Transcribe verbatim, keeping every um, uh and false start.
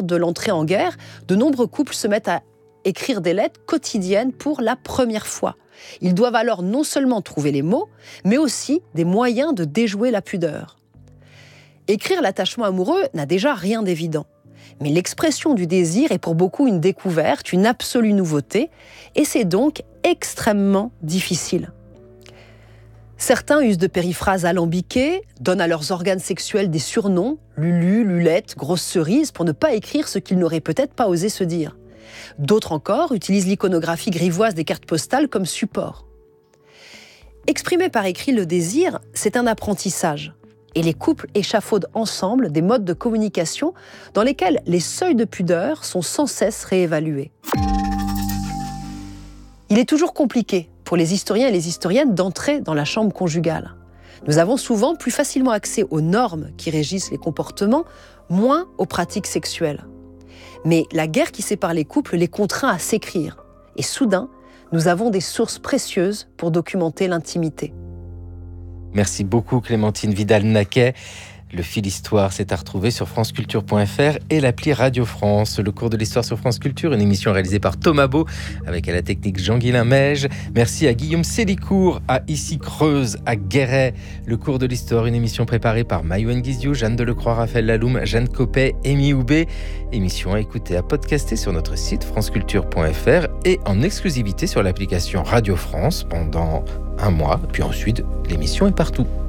de l'entrée en guerre, de nombreux couples se mettent à écrire des lettres quotidiennes pour la première fois. Ils doivent alors non seulement trouver les mots, mais aussi des moyens de déjouer la pudeur. Écrire l'attachement amoureux n'a déjà rien d'évident. Mais l'expression du désir est pour beaucoup une découverte, une absolue nouveauté, et c'est donc extrêmement difficile. Certains usent de périphrases alambiquées, donnent à leurs organes sexuels des surnoms, Lulu, Lulette, grosse cerise, pour ne pas écrire ce qu'ils n'auraient peut-être pas osé se dire. D'autres encore utilisent l'iconographie grivoise des cartes postales comme support. Exprimer par écrit le désir, c'est un apprentissage. Et les couples échafaudent ensemble des modes de communication dans lesquels les seuils de pudeur sont sans cesse réévalués. Il est toujours compliqué pour les historiens et les historiennes d'entrer dans la chambre conjugale. Nous avons souvent plus facilement accès aux normes qui régissent les comportements, moins aux pratiques sexuelles. Mais la guerre qui sépare les couples les contraint à s'écrire. Et soudain, nous avons des sources précieuses pour documenter l'intimité. Merci beaucoup Clémentine Vidal-Naquet. Le fil Histoire, c'est à retrouver sur franceculture point f r et l'appli Radio France. Le cours de l'Histoire sur France Culture, une émission réalisée par Thomas Beau, avec à la technique Jean-Guilain Meige. Merci à Guillaume Sélicourt, à Issy-Creuse, à Guéret. Le cours de l'Histoire, une émission préparée par Mayouen Guizio, Jeanne Delecroix, Raphaël Laloum, Jeanne Copet, Amy Houbé. Émission à écouter, à podcaster sur notre site franceculture point f r et en exclusivité sur l'application Radio France pendant un mois. Puis ensuite, l'émission est partout.